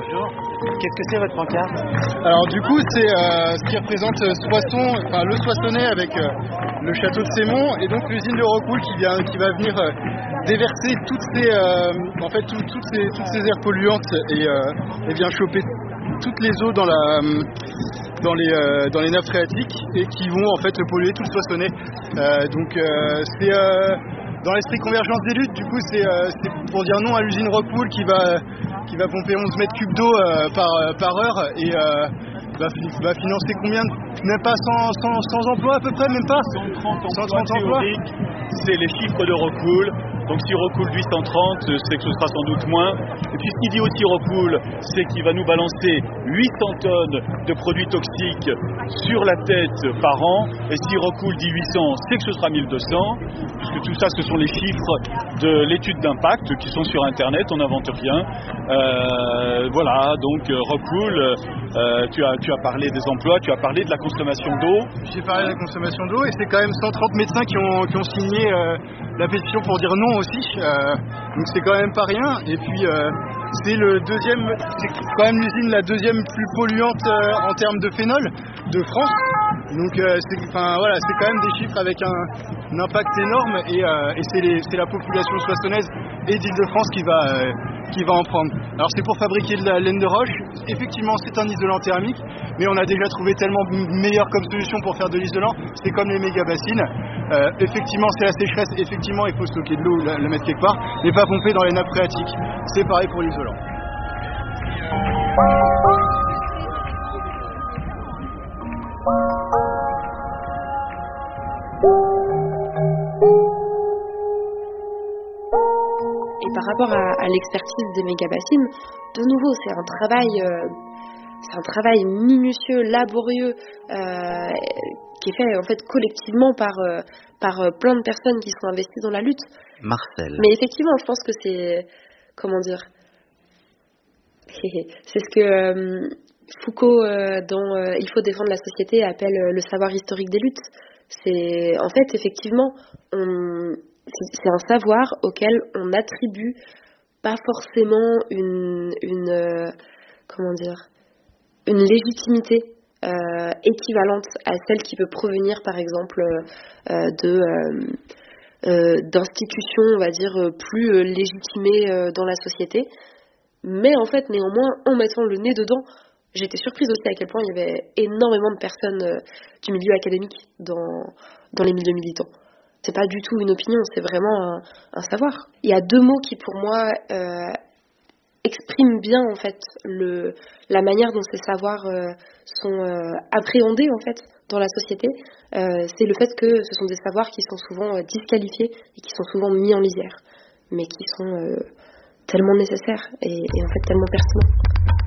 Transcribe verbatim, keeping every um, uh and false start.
Bonjour. Qu'est-ce que c'est votre pancarte? Alors du coup c'est euh, ce qui représente Soissons, enfin le Soissonnais avec euh, le château de Sémont et donc l'usine de Rockwool qui vient qui va venir euh, déverser toutes ces euh, en fait tout, toutes ces toutes ces aires polluantes et, euh, et vient choper toutes les eaux dans la dans les euh, dans les nappes phréatiques et qui vont en fait polluer tout le Soissonnais. Euh, donc euh, c'est euh, dans l'esprit convergence des luttes, du coup c'est, euh, c'est pour dire non à l'usine Rockwool qui va qui va pomper onze mètres cubes d'eau euh, par, euh, par heure et euh, va, va financer combien de, même pas cent, cent, cent emplois à peu près, même pas cent trente emplois cent trente emplois. théoriques, c'est les chiffres de Rockwool. Donc si Rockwool dit cent trente, c'est que ce sera sans doute moins. Et puis ce qu'il dit aussi Rockwool, c'est qu'il va nous balancer huit cents tonnes de produits toxiques sur la tête par an. Et si Rockwool dit huit cents, c'est que ce sera mille deux cents. Puisque tout ça, ce sont les chiffres de l'étude d'impact qui sont sur Internet, on n'invente rien. Euh, voilà, donc Rockwool, euh, tu, as, tu as parlé des emplois, tu as parlé de la consommation d'eau. J'ai parlé de la consommation d'eau et c'est quand même cent trente médecins qui ont, qui ont signé euh, la pétition pour dire non aussi. Euh, donc c'est quand même pas rien. Et puis euh, c'est le deuxième, c'est quand même l'usine la deuxième plus polluante euh, en termes de phénol de France. Donc euh, c'est, enfin, voilà, c'est quand même des chiffres avec un, un impact énorme et, euh, et c'est, les, c'est la population soissonnaise et d'Île-de-France qui va, euh, qui va en prendre. Alors c'est pour fabriquer de la laine de roche. Effectivement c'est un isolant thermique, mais on a déjà trouvé tellement meilleur comme solution pour faire de l'isolant. C'est comme les méga bassines. Euh, effectivement c'est la sécheresse, effectivement il faut stocker de l'eau, la, la mettre quelque part, mais pas pomper dans les nappes phréatiques. C'est pareil pour l'isolant. Et par rapport à, à l'expertise des méga-bassines, de nouveau, c'est un travail, euh, c'est un travail minutieux, laborieux, euh, qui est fait en fait collectivement par euh, par euh, plein de personnes qui sont investies dans la lutte. Marcel. Mais effectivement, je pense que c'est, comment dire, c'est ce que euh, Foucault euh, dans euh, Il faut défendre la société appelle euh, le savoir historique des luttes. C'est en fait effectivement on c'est un savoir auquel on attribue pas forcément une, une euh, comment dire, une légitimité euh, équivalente à celle qui peut provenir par exemple euh, de euh, euh, d'institutions, on va dire, plus euh, légitimées euh, dans la société. Mais en fait, néanmoins, en mettant le nez dedans, j'étais surprise aussi à quel point il y avait énormément de personnes euh, du milieu académique dans, dans les milieux militants. C'est pas du tout une opinion, c'est vraiment un, un savoir. Il y a deux mots qui, pour moi, euh, expriment bien en fait le, la manière dont ces savoirs euh, sont euh, appréhendés en fait dans la société. Euh, c'est le fait que ce sont des savoirs qui sont souvent euh, disqualifiés et qui sont souvent mis en lisière, mais qui sont euh, tellement nécessaires et, et en fait tellement pertinents.